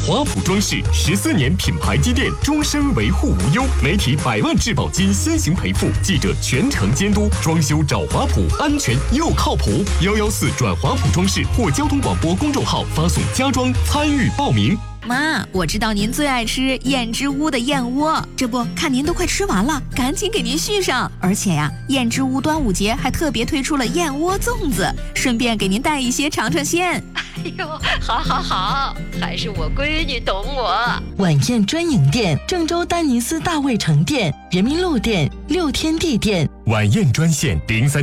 华普装饰14年品牌积淀，终身维护无忧，媒体100万质保金先行赔付，记者全程监督，装修找华普，安全又靠谱。114转华普装饰或交通广播公众号发送家装参与报名。 妈，我知道您最爱吃燕之屋的燕窝，这不看您都快吃完了，赶紧给您续上。而且呀，燕之屋端午节还特别推出了燕窝粽子，顺便给您带一些尝尝鲜。 哎呦，好，还是我闺女懂我。 晚宴专营店：郑州丹尼斯大卫城店、人民路店、六天地店。 晚宴专线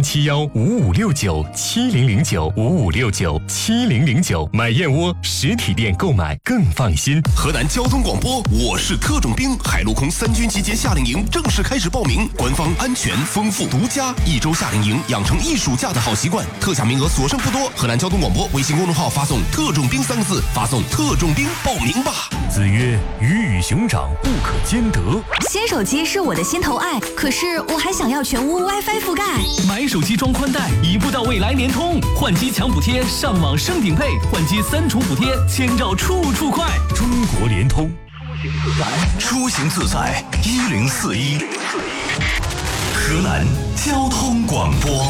03715569700955697009，买燕窝实体店购买更放心。 河南交通广播，我是特种兵，海陆空3军集结夏令营正式开始报名，官方安全、丰富、独家，1周夏令营养成一暑假的好习惯，特价名额所剩不多。河南交通广播微信公众号发送特种兵3个字，发送特种兵报名吧。 子曰：鱼与熊掌不可兼得。 新手机是我的心头爱，可是我还想要全屋 WiFi 覆盖。 买手机装宽带，一步到位来联通，换机抢补贴，上网升顶配，换机3重补贴，千兆处处快。 中国联通， 出行自在1041，河南交通广播。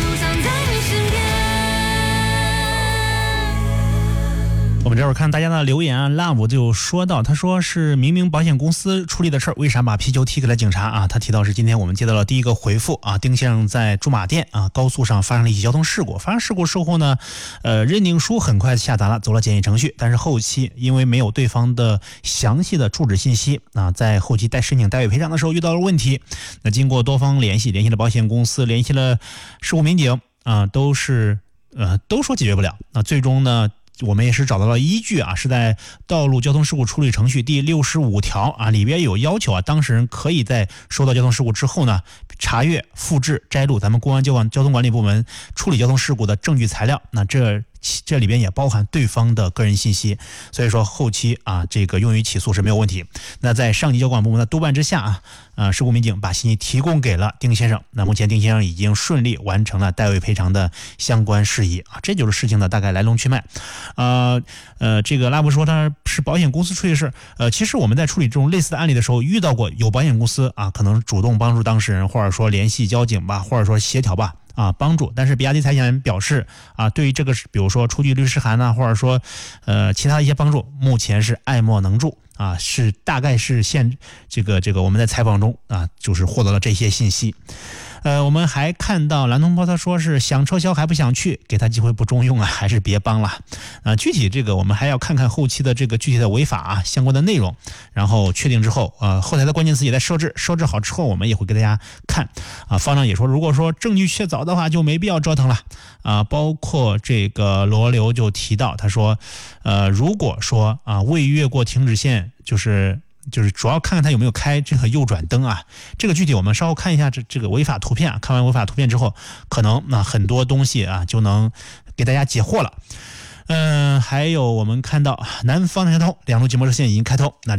我们这会儿看大家的留言啊 ，Love 就说到，他说是明明保险公司处理的事儿，为啥把皮球踢给了警察啊？他提到是今天我们接到了第一个回复啊，丁先生在驻马店啊高速上发生了一起交通事故，发生事故之后呢，认定书很快下达了，走了检验程序，但是后期因为没有对方的详细的住址信息啊，在后期申请代位赔偿的时候遇到了问题，那经过多方联系了保险公司，联系了事故民警啊，都说解决不了，那最终呢？我们也是找到了依据啊，是在道路交通事故处理程序第65条啊，里边有要求啊，当事人可以在收到交通事故之后呢，查阅、复制、摘录咱们公安交通管理部门处理交通事故的证据材料，那这里边也包含对方的个人信息，所以说后期啊，这个用于起诉是没有问题。那在上级交管部门的督办之下啊，事故民警把信息提供给了丁先生，那目前丁先生已经顺利完成了代位赔偿的相关事宜啊，这就是事情的大概来龙去脉。这个拉布说他是保险公司处理的事，其实我们在处理这种类似的案例的时候遇到过，有保险公司啊可能主动帮助当事人，或者说联系交警吧，或者说协调吧。帮助，但是比亚迪财险表示啊，对于这个比如说出具律师函或者说其他的一些帮助，目前是爱莫能助啊，是大概是这个我们在采访中啊，就是获得了这些信息。我们还看到蓝同胞他说是想撤销还不想去，给他机会不中用啊，还是别帮了。具体这个我们还要看看后期的这个具体的违法相关的内容，然后确定之后，后台的关键词也在设置好之后，我们也会给大家看。方丈也说，如果说证据确凿的话，就没必要折腾了。包括这个罗流就提到，他说，如果说未越过停止线，就是主要看看他有没有开这个右转灯啊，这个具体我们稍后看一下这个违法图片看完违法图片之后，可能很多东西就能给大家解惑了。还有我们看到南方开通2路节目热线已经开通，那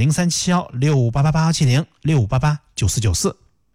037168887065889494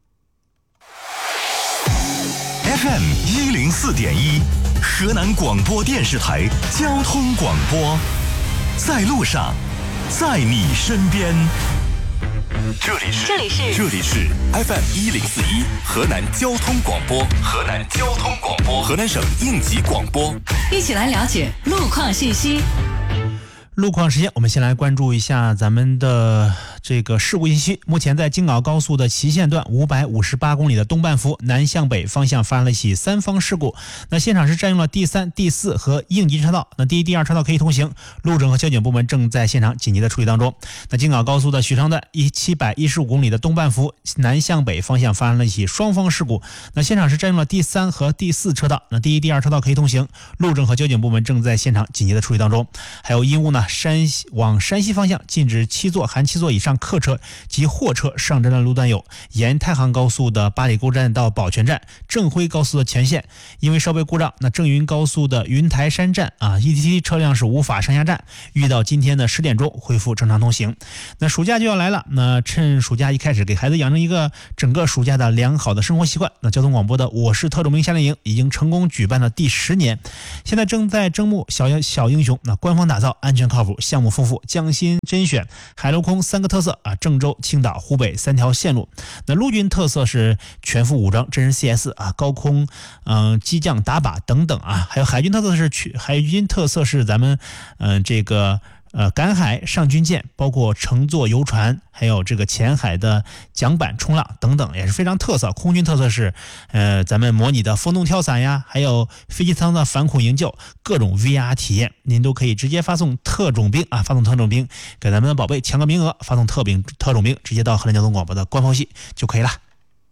FM 104.1，河南广播电视台交通广播，在路上，在你身边。这里是 FM 104.1，河南交通广播，河南省应急广播， 一起来了解路况信息。 路况时间，我们先来关注一下咱们的这个事故信息。目前在京港高速的祁县段558公里的东半幅南向北方向发生了一起3方事故，那现场是占用了第3、第4和应急车道，那第1、第2车道可以通行，路政和交警部门正在现场紧急的处理当中。那京港高速的许昌段715公里的东半幅南向北方向发生了一起双方事故，那现场是占用了第3和第4车道，那第1、第2车道可以通行，路政和交警部门正在现场紧急的处理当中。还有因误呢，往山西方向禁止7座含7座以上上客车及货车上站的路段有沿太行高速的八里沟站到宝泉站，正辉高速的全线因为设备故障，那正云高速的云台山站ETC 车辆是无法上下站，预到今天的10点钟恢复正常通行。那暑假就要来了，那趁暑假一开始给孩子养成一个整个暑假的良好的生活习惯。那交通广播的我是特种兵夏令营已经成功举办了第10年，现在正在征募小英雄，那官方打造，安全靠谱，项目丰富，匠心甄选，海陆空3个特色郑州、青岛、湖北3条线路。那陆军特色是全副武装真人 CS 高空机降打靶等等还有海军特色是咱们这个赶海上军舰，包括乘坐游船，还有这个前海的桨板冲浪等等，也是非常特色。空军特色是咱们模拟的风洞跳伞呀，还有飞机舱的反恐营救，各种 VR 体验，您都可以直接发送特种兵发送特种兵，给咱们的宝贝抢个名额，发送特种兵直接到河南交通广播的官方系就可以了。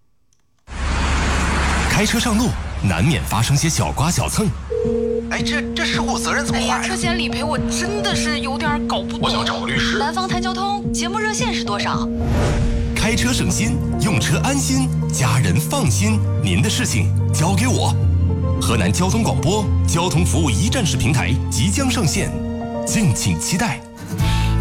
开车上路难免发生些小刮小蹭， 这事故责任怎么划呀？ 车险理赔我真的是有点搞不懂。 我想找个律师。 南方谈交通节目热线是多少？ 开车省心，用车安心，家人放心，您的事情交给我。河南交通广播交通服务一站式平台即将上线，敬请期待。